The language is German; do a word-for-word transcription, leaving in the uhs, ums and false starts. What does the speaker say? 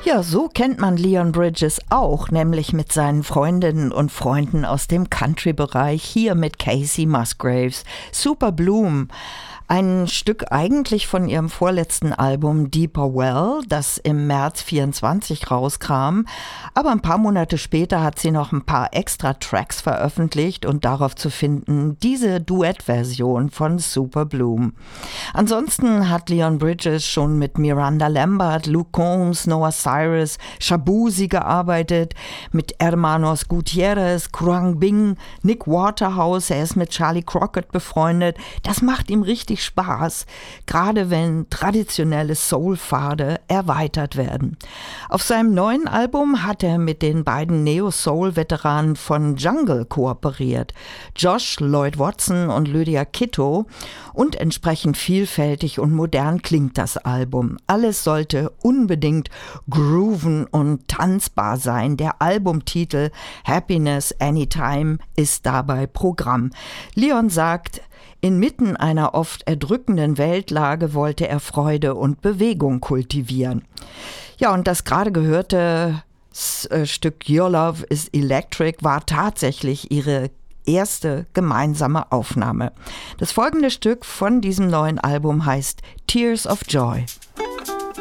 Ja, so kennt man Leon Bridges auch, nämlich mit seinen Freundinnen und Freunden aus dem Country-Bereich, hier mit Casey Musgraves. Super Bloom. Ein Stück eigentlich von ihrem vorletzten Album Deeper Well, das im März vierundzwanzig rauskam. Aber ein paar Monate später hat sie noch ein paar extra Tracks veröffentlicht und darauf zu finden diese Duettversion von Super Bloom. Ansonsten hat Leon Bridges schon mit Miranda Lambert, Luke Combs, Noah Cyrus, Shabuzi gearbeitet, mit Hermanos Gutierrez, Kruang Bing, Nick Waterhouse, er ist mit Charlie Crockett befreundet. Das macht ihm richtig Spaß, gerade wenn traditionelle Soul-Pfade erweitert werden. Auf seinem neuen Album hat er mit den beiden Neo-Soul-Veteranen von Jungle kooperiert, Josh Lloyd Watson und Lydia Kitto, und entsprechend vielfältig und modern klingt das Album. Alles sollte unbedingt grooven und tanzbar sein. Der Albumtitel Happiness Anytime ist dabei Programm. Leon sagt, inmitten einer oft erdrückenden Weltlage wollte er Freude und Bewegung kultivieren. Ja, und das gerade gehörte Stück Your Love is Electric war tatsächlich ihre erste gemeinsame Aufnahme. Das folgende Stück von diesem neuen Album heißt Tears of Joy.